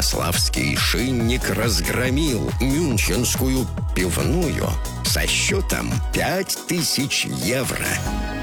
ярославский шинник разгромил мюнхенскую пивную со счетом 5000 евро.